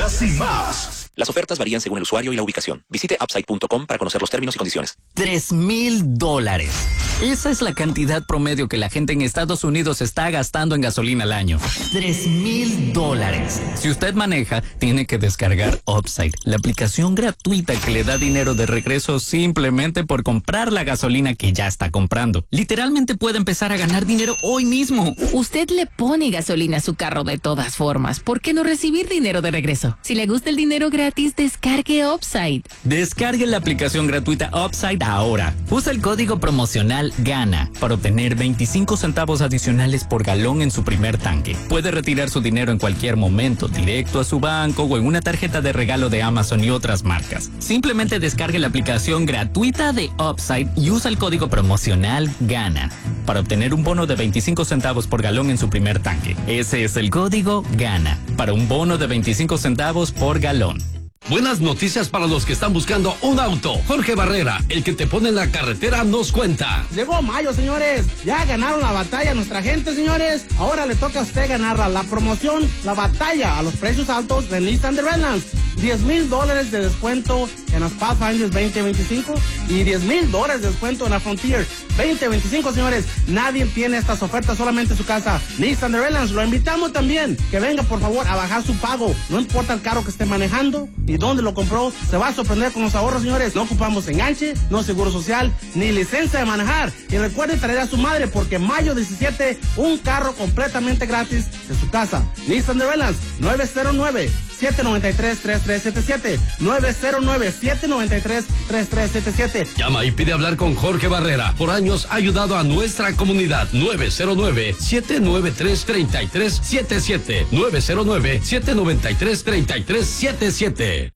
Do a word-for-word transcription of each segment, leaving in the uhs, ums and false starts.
noticias y más. Las ofertas varían según el usuario y la ubicación. Visite upside punto com para conocer los términos y condiciones. Tres mil dólares. Esa es la cantidad promedio que la gente en Estados Unidos está gastando en gasolina al año. Tres mil dólares. Si usted maneja, tiene que descargar Upside, la aplicación gratuita que le da dinero de regreso simplemente por comprar la gasolina que ya está comprando. Literalmente puede empezar a ganar dinero hoy mismo. Usted le pone gasolina a su carro de todas formas. ¿Por qué no recibir dinero de regreso? Si le gusta el dinero gratis, descargue Upside. Descargue la aplicación gratuita Upside ahora. Usa el código promocional GANA para obtener veinticinco centavos adicionales por galón en su primer tanque. Puede retirar su dinero en cualquier momento, directo a su banco o en una tarjeta de regalo de Amazon y otras marcas. Simplemente descargue la aplicación gratuita de Upside y usa el código promocional GANA para obtener un bono de veinticinco centavos por galón en su primer tanque. Ese es el código GANA para un bono de veinticinco centavos por galón. Buenas noticias para los que están buscando un auto. Jorge Barrera, el que te pone en la carretera, nos cuenta. Llegó mayo, señores. Ya ganaron la batalla nuestra gente, señores. Ahora le toca a usted ganarla. La promoción, la batalla a los precios altos de Nissan de Redlands. diez mil dólares de descuento en las Pathfinders veinte veinticinco y diez mil dólares de descuento en la Frontier veinte veinticinco, señores. Nadie tiene estas ofertas, solamente en su casa. Nissan de Redlands, lo invitamos también. Que venga, por favor, a bajar su pago. No importa el carro que esté manejando y dónde lo compró, se va a sorprender con los ahorros, señores. No ocupamos enganche, no seguro social, ni licencia de manejar. Y recuerde traer a su madre, porque mayo diecisiete, un carro completamente gratis de su casa. Nissan de Redlands, nueve cero nueve, siete nueve tres, tres tres siete siete, nueve cero nueve, siete nueve tres, tres tres siete siete. Llama y pide hablar con Jorge Barrera. Por años ha ayudado a nuestra comunidad. nueve cero nueve, siete nueve tres, tres tres siete siete, nueve cero nueve, siete nueve tres, tres tres siete siete.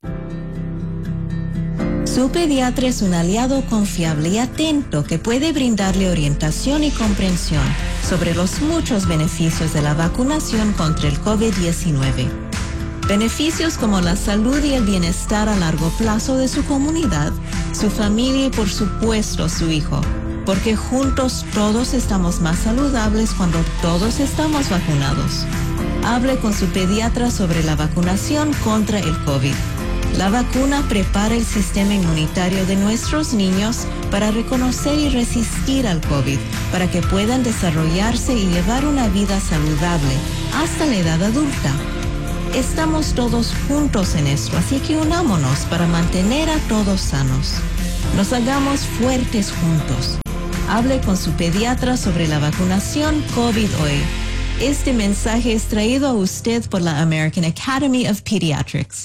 Su pediatra es un aliado confiable y atento que puede brindarle orientación y comprensión sobre los muchos beneficios de la vacunación contra el COVID diecinueve. Beneficios como la salud y el bienestar a largo plazo de su comunidad, su familia y por supuesto su hijo, porque juntos todos estamos más saludables cuando todos estamos vacunados. Hable con su pediatra sobre la vacunación contra el COVID. La vacuna prepara el sistema inmunitario de nuestros niños para reconocer y resistir al COVID, para que puedan desarrollarse y llevar una vida saludable hasta la edad adulta. Estamos todos juntos en esto, así que unámonos para mantener a todos sanos. Nos hagamos fuertes juntos. Hable con su pediatra sobre la vacunación COVID hoy. Este mensaje es traído a usted por la American Academy of Pediatrics.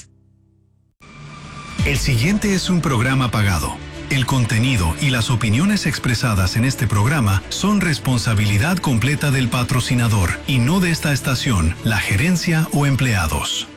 El siguiente es un programa pagado. El contenido y las opiniones expresadas en este programa son responsabilidad completa del patrocinador y no de esta estación, la gerencia o empleados.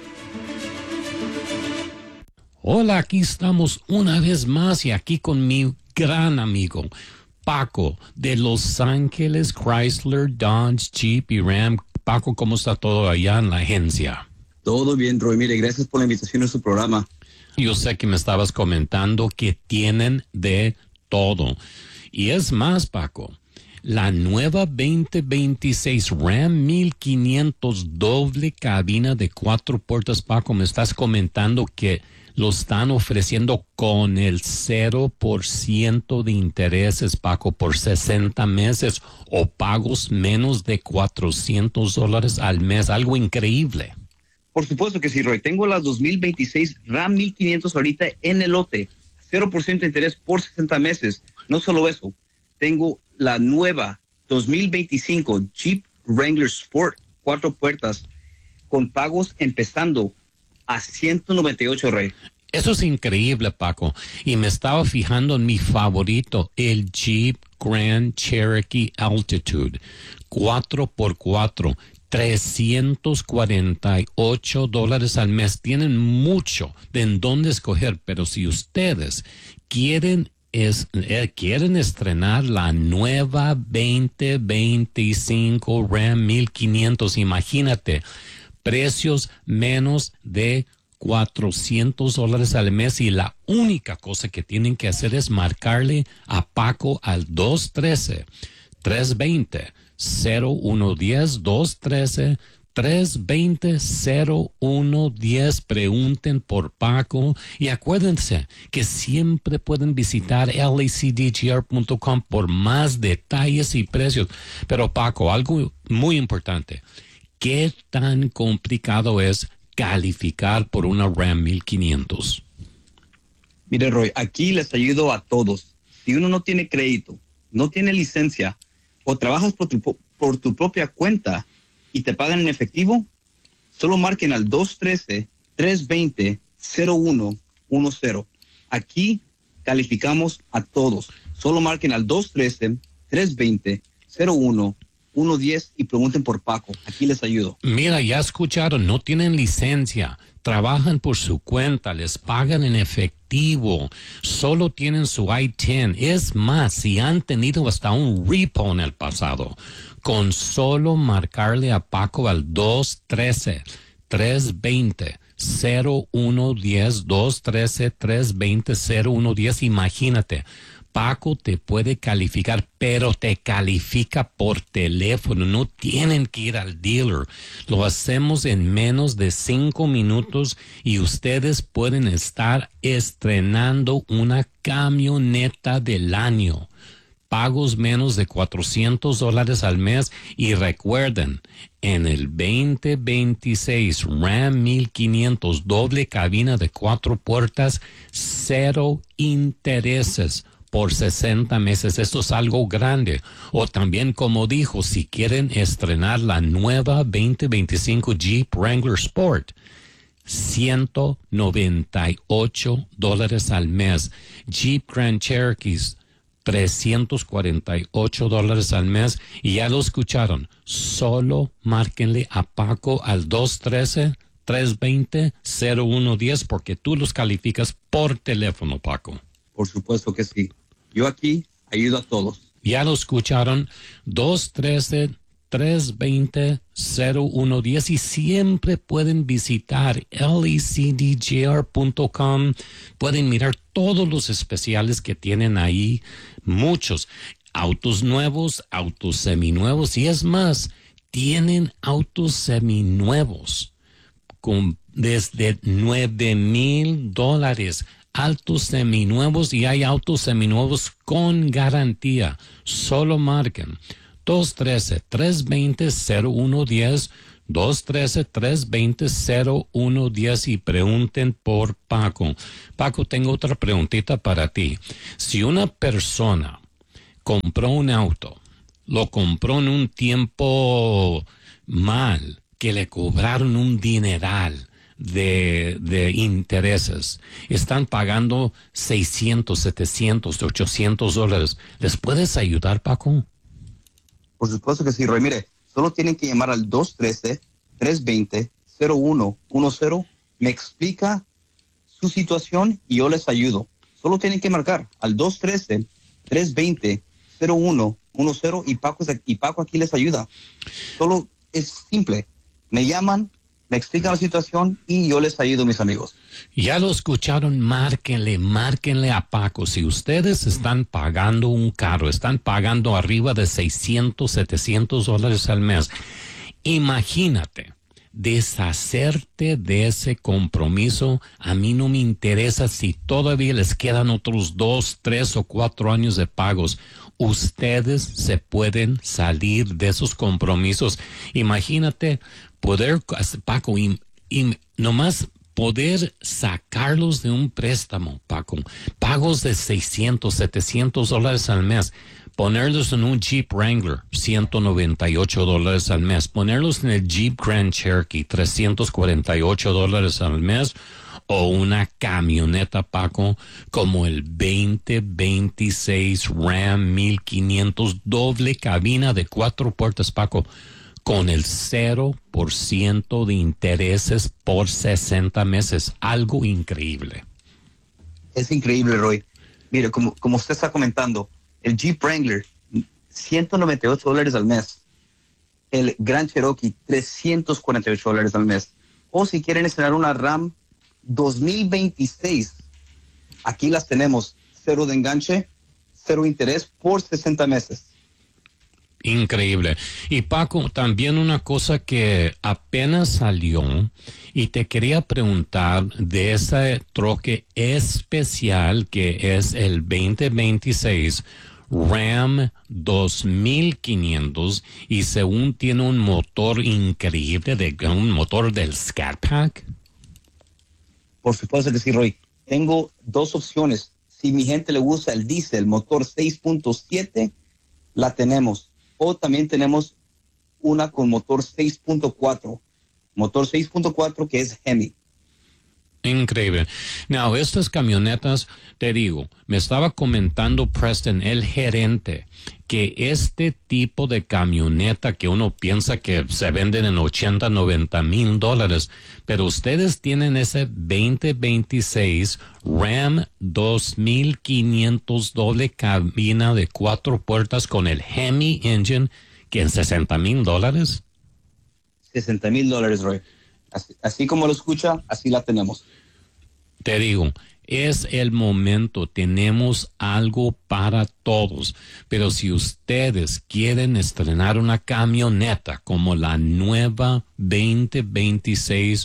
Hola, aquí estamos una vez más y aquí con mi gran amigo Paco de Los Ángeles Chrysler, Dodge, Jeep y Ram. Paco, ¿cómo está todo allá en la agencia? Todo bien, Roy. Mire, gracias por la invitación a su programa. Yo sé que me estabas comentando que tienen de todo. Y es más, Paco, la nueva veinte veintiséis Ram mil quinientos doble cabina de cuatro puertas, Paco, me estás comentando que lo están ofreciendo con el cero por ciento de intereses, Paco, por sesenta meses o pagos menos de cuatrocientos dólares al mes. Algo increíble. Por supuesto que sí, Roy. Tengo las dos mil veintiséis Ram mil quinientos ahorita en el lote. cero por ciento de interés por sesenta meses. No solo eso, tengo la nueva dos mil veinticinco Jeep Wrangler Sport, cuatro puertas, con pagos empezando a ciento noventa y ocho, Rey. Eso es increíble, Paco. Y me estaba fijando en mi favorito, el Jeep Grand Cherokee Altitude, cuatro por cuatro. trescientos cuarenta y ocho dólares al mes. Tienen mucho de en dónde escoger, pero si ustedes quieren es, eh, quieren estrenar la nueva veinte veinticinco Ram mil quinientos, imagínate, precios menos de cuatrocientos dólares al mes, y la única cosa que tienen que hacer es marcarle a Paco al dos uno tres, tres dos cero, cero uno uno cero, dos uno tres, tres dos cero, cero uno uno cero. Pregunten por Paco y acuérdense que siempre pueden visitar L A C D G R punto com por más detalles y precios. Pero Paco, algo muy importante. ¿Qué tan complicado es calificar por una RAM mil quinientos? Mire, Roy, aquí les ayudo a todos. Si uno no tiene crédito, no tiene licencia o trabajas por tu, por tu propia cuenta y te pagan en efectivo, solo marquen al dos uno tres, tres dos cero, cero uno uno cero. Aquí calificamos a todos. Solo marquen al dos uno tres, tres dos cero, cero uno uno cero y pregunten por Paco. Aquí les ayudo. Mira, ya escucharon, no tienen licencia, trabajan por su cuenta, les pagan en efectivo, solo tienen su I diez. Es más, si han tenido hasta un repo en el pasado, con solo marcarle a Paco al dos uno tres, tres dos cero, cero uno cero, dos uno tres, tres dos cero, cero uno cero, imagínate. Paco te puede calificar, pero te califica por teléfono. No tienen que ir al dealer. Lo hacemos en menos de cinco minutos y ustedes pueden estar estrenando una camioneta del año. Pagos menos de cuatrocientos dólares al mes. Y recuerden, en el veinte veintiséis RAM mil quinientos doble cabina de cuatro puertas, cero intereses por sesenta meses. Esto es algo grande. O también, como dijo, si quieren estrenar la nueva veinte veinticinco Jeep Wrangler Sport, ciento noventa y ocho dólares al mes. Jeep Grand Cherokees, trescientos cuarenta y ocho dólares al mes. Y ya lo escucharon, solo márquenle a Paco al dos uno tres, tres dos cero, cero uno uno cero porque tú los calificas por teléfono, Paco. Por supuesto que sí. Yo aquí ayudo a todos. Ya lo escucharon, dos uno tres, tres dos cero, cero uno uno cero y siempre pueden visitar L A C D G R punto com. Pueden mirar todos los especiales que tienen ahí, muchos. Autos nuevos, autos seminuevos y es más, tienen autos seminuevos con desde nueve mil dólares. Autos seminuevos y hay autos seminuevos con garantía. Solo marquen dos uno tres, tres dos cero, cero uno uno cero, dos uno tres, tres dos cero, cero uno uno cero y pregunten por Paco. Paco, tengo otra preguntita para ti. Si una persona compró un auto, lo compró en un tiempo mal, que le cobraron un dineral de, de intereses, están pagando seiscientos, setecientos, ochocientos dólares, ¿les puedes ayudar, Paco? Por supuesto que sí, Roy. Mire, solo tienen que llamar al dos uno tres, tres dos cero, cero uno uno cero, me explica su situación y yo les ayudo. Solo tienen que marcar al dos uno tres, tres dos cero, cero uno uno cero y Paco, y Paco aquí les ayuda. Solo es simple. Me llaman, me explican la situación y yo les ayudo, mis amigos. Ya lo escucharon, márquenle, márquenle a Paco. Si ustedes están pagando un carro, están pagando arriba de seiscientos, setecientos dólares al mes, imagínate deshacerte de ese compromiso. A mí no me interesa si todavía les quedan otros dos, tres o cuatro años de pagos. Ustedes se pueden salir de esos compromisos. Imagínate poder, Paco, y, y nomás poder sacarlos de un préstamo, Paco. Pagos de seiscientos, setecientos dólares al mes. Ponerlos en un Jeep Wrangler, ciento noventa y ocho dólares al mes. Ponerlos en el Jeep Grand Cherokee, trescientos cuarenta y ocho dólares al mes. O una camioneta, Paco, como el veinte veintiséis RAM mil quinientos, doble cabina de cuatro puertas, Paco, con el cero por ciento de intereses por sesenta meses. Algo increíble. Es increíble, Roy. Mire, como, como usted está comentando, el Jeep Wrangler, ciento noventa y ocho dólares al mes. El Grand Cherokee, trescientos cuarenta y ocho dólares al mes. O si quieren estrenar una RAM dos mil veintiséis, aquí las tenemos, cero de enganche, cero interés por sesenta meses. Increíble. Y Paco, también una cosa que apenas salió y te quería preguntar de ese troque especial que es el veinte veintiséis Ram dos mil quinientos y según tiene un motor increíble, de un motor del Scat Pack. Por supuesto que sí, Roy. Tengo dos opciones. Si mi gente le gusta el diésel, motor seis punto siete, la tenemos. O también tenemos una con motor seis punto cuatro. Motor seis punto cuatro que es Hemi. Increíble. Now, estas camionetas, te digo, me estaba comentando Preston, el gerente, que este tipo de camioneta que uno piensa que se venden en ochenta, noventa mil dólares, pero ustedes tienen ese veinte veintiséis Ram dos mil quinientos doble cabina de cuatro puertas con el Hemi engine, que en sesenta mil dólares. sesenta mil dólares, Roy. Así, así como lo escucha, así la tenemos. Te digo, es el momento, tenemos algo para todos, pero si ustedes quieren estrenar una camioneta como la nueva veinte veintiséis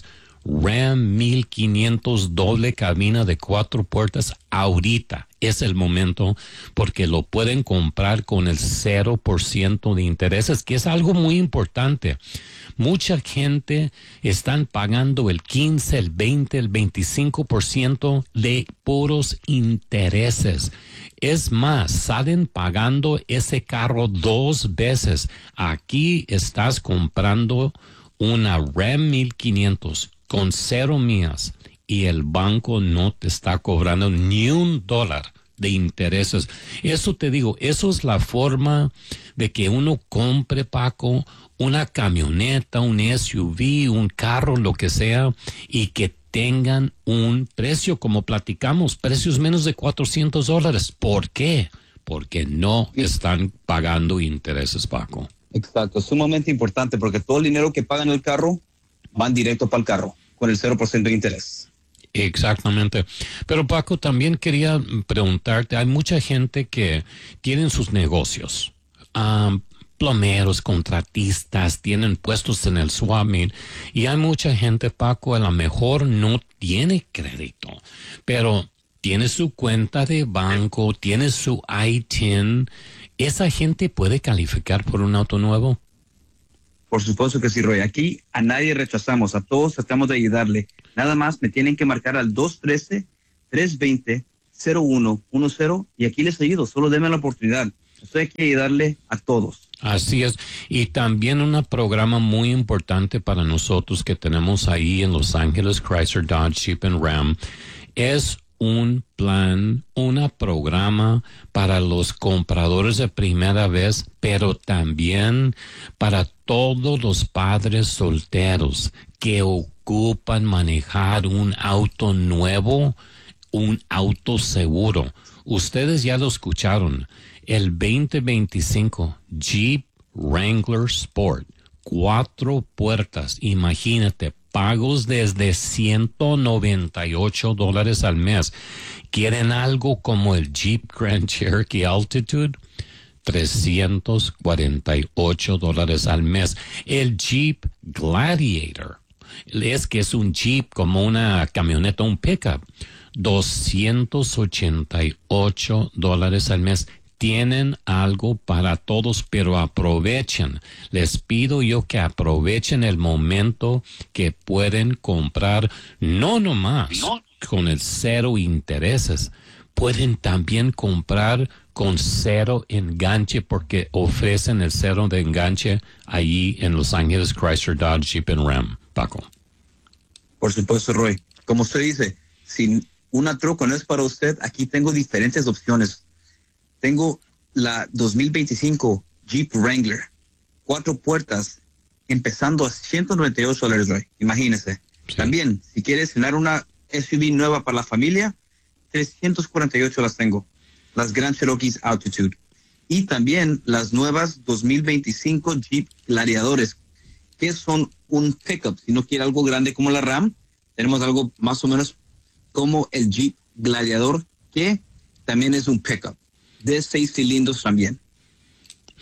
Ram mil quinientos doble cabina de cuatro puertas, ahorita es el momento porque lo pueden comprar con el cero por ciento de intereses, que es algo muy importante. Mucha gente están pagando el quince, el veinte, el veinticinco por ciento de puros intereses. Es más, salen pagando ese carro dos veces. Aquí estás comprando una Ram mil quinientos con cero millas y el banco no te está cobrando ni un dólar de intereses. Eso te digo, eso es la forma de que uno compre, Paco, una camioneta, un S U V, un carro, lo que sea, y que tengan un precio, como platicamos, precios menos de cuatrocientos dólares. ¿Por qué? Porque no están pagando intereses, Paco. Exacto, sumamente importante porque todo el dinero que pagan el carro van directo para el carro con el cero por ciento de interés. Exactamente. Pero Paco, también quería preguntarte, hay mucha gente que tienen sus negocios, um, plomeros, contratistas, tienen puestos en el swap meet, y hay mucha gente, Paco, a lo mejor no tiene crédito, pero tiene su cuenta de banco, tiene su I T I N. ¿Esa gente puede calificar por un auto nuevo? Por supuesto que sí, Roy. Aquí a nadie rechazamos, a todos tratamos de ayudarle. Nada más me tienen que marcar al dos uno tres, tres dos cero, cero uno uno cero y aquí les ayudo. Solo denme la oportunidad. Estoy aquí a ayudarle a todos. Así es. Y también un programa muy importante para nosotros que tenemos ahí en Los Ángeles, Chrysler, Dodge, Jeep and Ram, es un plan, un programa para los compradores de primera vez, pero también para todos los padres solteros que ocupan manejar un auto nuevo, un auto seguro. Ustedes ya lo escucharon, el veinte veinticinco Jeep Wrangler Sport, cuatro puertas, imagínate, pagos desde ciento noventa y ocho dólares al mes. ¿Quieren algo como el Jeep Grand Cherokee Altitude? trescientos cuarenta y ocho dólares al mes. El Jeep Gladiator, es que es un Jeep como una camioneta, un pickup, doscientos ochenta y ocho dólares al mes. Tienen algo para todos, pero aprovechen. Les pido yo que aprovechen el momento que pueden comprar, no nomás no. con el cero intereses, pueden también comprar con cero enganche porque ofrecen el cero de enganche allí en Los Ángeles, Chrysler, Dodge, Jeep and Ram. Paco. Por supuesto, Roy. Como usted dice, si una troca no es para usted, aquí tengo diferentes opciones. Tengo la dos mil veinticinco Jeep Wrangler, cuatro puertas, empezando a ciento noventa y ocho dólares, Roy. Imagínese. Sí. También, si quieres tener una S U V nueva para la familia, trescientos cuarenta y ocho las tengo. Las Grand Cherokees Altitude. Y también las nuevas dos mil veinticinco Jeep Gladiadores, que son un pickup. Si no quiere algo grande como la Ram, tenemos algo más o menos como el Jeep Gladiador, que también es un pickup. De seis cilindros también.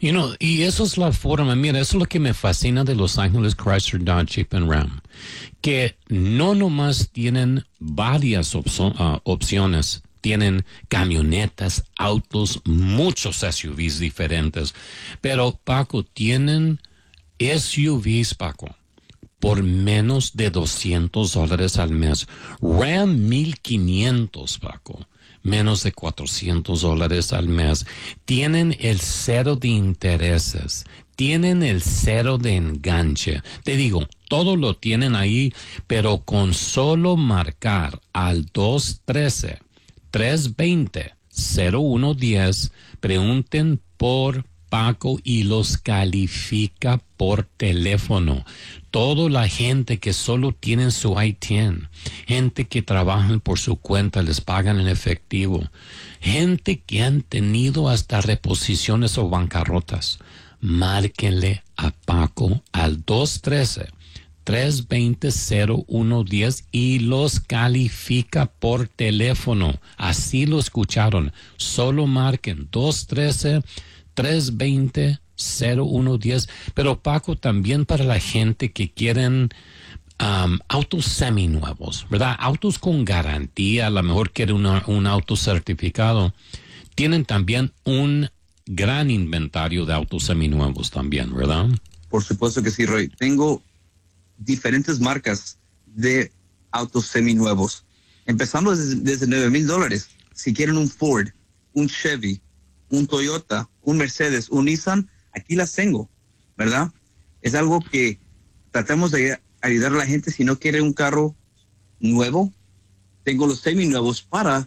You know, y eso es la forma, mira, eso es lo que me fascina de Los Ángeles Chrysler Dodge Jeep and Ram, que no nomás tienen varias opso- uh, opciones, tienen camionetas, autos, muchos S U Vs diferentes, pero Paco, tienen S U Vs, Paco, por menos de doscientos dólares al mes. Ram mil quinientos, Paco, menos de cuatrocientos dólares al mes. Tienen el cero de intereses, tienen el cero de enganche. Te digo, todo lo tienen ahí, pero con solo marcar al dos uno tres, tres dos cero, cero uno uno cero, pregunten por Paco y los califica por teléfono. Toda la gente que solo tienen su I T N, gente que trabajan por su cuenta, les pagan en efectivo, gente que han tenido hasta reposiciones o bancarrotas, márquenle a Paco al dos uno tres, tres dos cero, cero uno uno cero y los califica por teléfono. Así lo escucharon. Solo marquen dos uno tres, tres dos cero, cero uno uno cero. Pero Paco, también para la gente que quieren um, autos seminuevos, ¿verdad? Autos con garantía, a lo mejor quieren una, un auto certificado. Tienen también un gran inventario de autos seminuevos también, ¿verdad? Por supuesto que sí, Roy. Tengo diferentes marcas de autos seminuevos, empezando desde, desde nueve mil dólares. Si quieren un Ford, un Chevy, un Toyota, un Mercedes, un Nissan, aquí las tengo, ¿verdad? Es algo que tratamos de ayudar a la gente. Si no quiere un carro nuevo, tengo los seminuevos para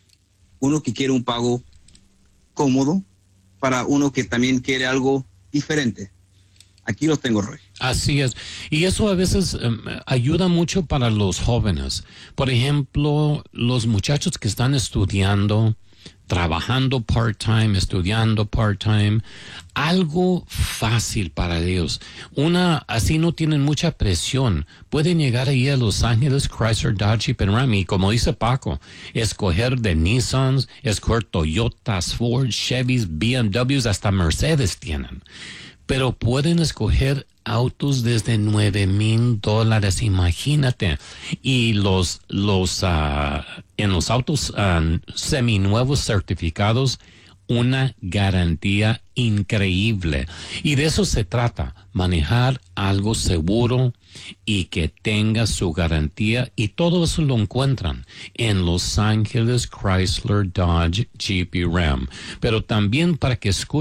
uno que quiere un pago cómodo, para uno que también quiere algo diferente. Aquí los tengo, Roy. Así es. Y eso a veces um, ayuda mucho para los jóvenes. Por ejemplo, los muchachos que están estudiando, trabajando part-time, estudiando part-time, algo fácil para ellos. Una, así no tienen mucha presión. Pueden llegar ahí a Los Ángeles Chrysler Dodge Jeep and Ram y, como dice Paco, escoger de Nissans, escoger Toyotas, Ford, Chevys, B M Ws, hasta Mercedes tienen. Pero pueden escoger autos desde nueve mil dólares, imagínate. Y los, los, uh, en los autos uh, seminuevos certificados, una garantía increíble. Y de eso se trata, manejar algo seguro y que tenga su garantía. Y todo eso lo encuentran en Los Ángeles Chrysler Dodge Jeep y Ram. Pero también para que escuchen